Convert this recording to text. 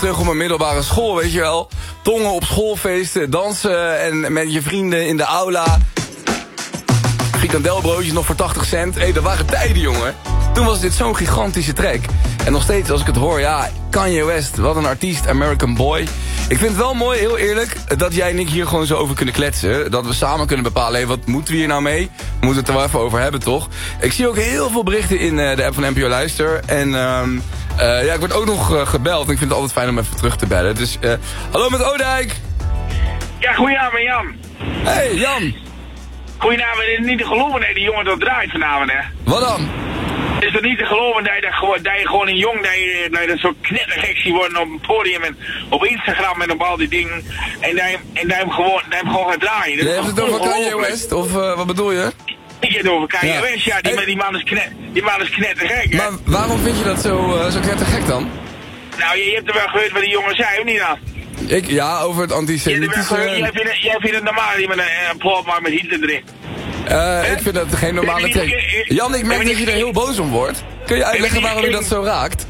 terug op mijn middelbare school, weet je wel. Tongen op schoolfeesten, dansen en met je vrienden in de aula. Frikandelbroodjes nog voor 80 cent. Hé, dat waren tijden, jongen. Toen was dit zo'n gigantische track. En nog steeds, als ik het hoor, ja, Kanye West, wat een artiest, American Boy. Ik vind het wel mooi, heel eerlijk, dat jij en ik hier gewoon zo over kunnen kletsen. Dat we samen kunnen bepalen, hé, wat moeten we hier nou mee? We moeten het er wel even over hebben, toch? Ik zie ook heel veel berichten in de app van NPO Luister. En ja, ik word ook nog gebeld. En ik vind het altijd fijn om even terug te bellen. Dus, hallo met Oudijk. Ja, goedenavond Jan. Hey, Jan. Goedenavond, het is niet te geloven dat die jongen dat draait vanavond, hè. Wat dan? Het is toch niet te geloven dat je gewoon een jong, dat je zo knettergek ziet worden op het podium en op Instagram en op al die dingen. En dat je hem gewoon gaat draaien. Je hebt het over Kanye West, of wat bedoel je? Ik heb het over Kanye West, ja, die man is knettergek, hè. Maar waarom vind je dat zo knettergek dan? Nou, je hebt er wel gehoord wat die jongen zei, of niet dan? Ja, over het antisemitische... Jij vindt het normaal dat iemand een plot maakt met Hitler erin. Ik vind dat geen normale track. Jan, ik merk dat je er heel boos om wordt. Kun je uitleggen waarom je dat zo raakt?